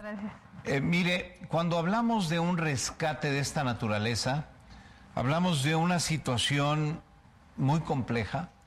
Gracias. Mire, cuando hablamos de un rescate de esta naturaleza, hablamos de una situación muy compleja,